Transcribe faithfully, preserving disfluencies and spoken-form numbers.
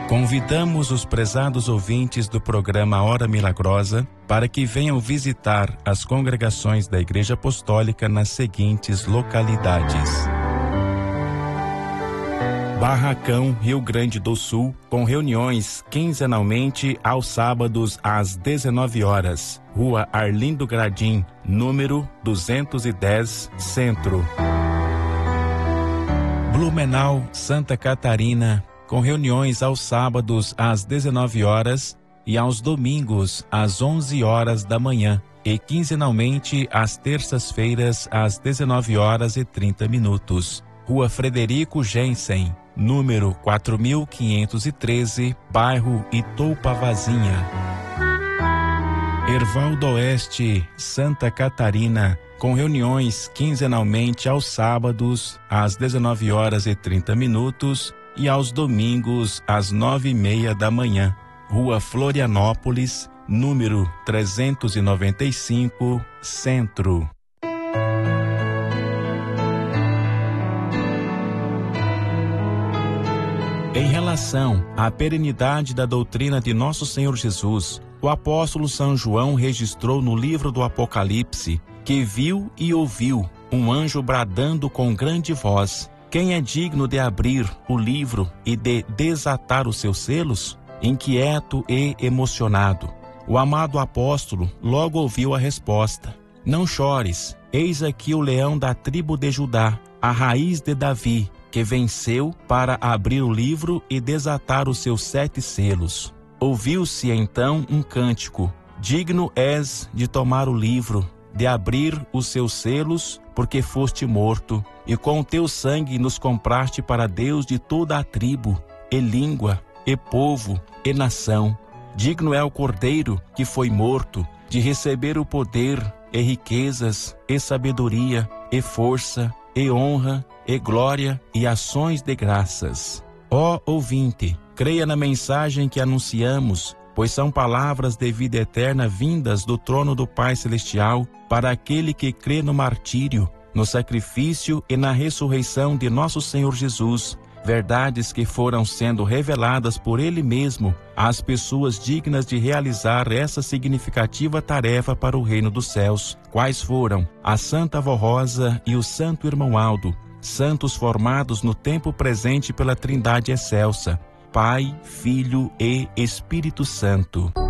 Convidamos os prezados ouvintes do programa Hora Milagrosa para que venham visitar as congregações da Igreja Apostólica nas seguintes localidades: Barracão, Rio Grande do Sul, com reuniões quinzenalmente aos sábados às dezenove horas. Rua Arlindo Gradim, número duzentos e dez, Centro. Blumenau, Santa Catarina, com reuniões aos sábados às dezenove horas e aos domingos às onze horas da manhã e quinzenalmente às terças-feiras às dezenove horas e trinta minutos. Rua Frederico Jensen, número quatro mil quinhentos e treze, bairro Itopavazinha. Hervaldo Oeste, Santa Catarina, com reuniões quinzenalmente aos sábados às dezenove horas e trinta minutos e aos domingos às nove e meia da manhã. Rua Florianópolis, número trezentos e noventa e cinco, Centro. Em relação à perenidade da doutrina de Nosso Senhor Jesus, o apóstolo São João registrou no livro do Apocalipse que viu e ouviu um anjo bradando com grande voz: quem é digno de abrir o livro e de desatar os seus selos? Inquieto e emocionado, o amado apóstolo logo ouviu a resposta: não chores, eis aqui o leão da tribo de Judá, a raiz de Davi, que venceu para abrir o livro e desatar os seus sete selos. Ouviu-se então um cântico: digno és de tomar o livro, de abrir os seus selos, porque foste morto, e com o teu sangue nos compraste para Deus de toda a tribo, e língua, e povo, e nação. Digno é o Cordeiro que foi morto, de receber o poder, e riquezas, e sabedoria, e força, e honra, e glória, e ações de graças. Ó ouvinte, creia na mensagem que anunciamos, pois são palavras de vida eterna vindas do trono do Pai Celestial para aquele que crê no martírio, no sacrifício e na ressurreição de nosso Senhor Jesus, verdades que foram sendo reveladas por Ele mesmo às pessoas dignas de realizar essa significativa tarefa para o reino dos céus, quais foram a Santa Avó Rosa e o Santo Irmão Aldo, santos formados no tempo presente pela Trindade Excelsa, Pai, Filho e Espírito Santo.